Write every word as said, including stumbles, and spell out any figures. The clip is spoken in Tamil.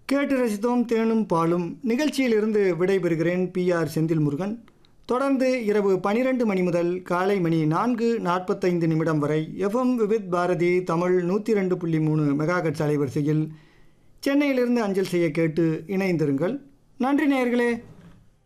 கேட்டு ரசித்தோம் தேனும் பாலும் நிகழ்ச்சியிலிருந்து விடைபெறுகிறேன். B R Senthil Murugan. தொடர்ந்து இரவு பனிரெண்டு மணி முதல் காலை மணி நான்கு நாற்பத்தைந்து நிமிடம் வரை எஃப்எம் விவித் பாரதி தமிழ் நூற்றி ரெண்டு புள்ளி மூணு மெகாஹெர்ட்ஸ் அலைவரிசையில் சென்னையிலிருந்து அஞ்சல் செய்ய கேட்டு இணைந்திருங்கள். நன்றி நேயர்களே.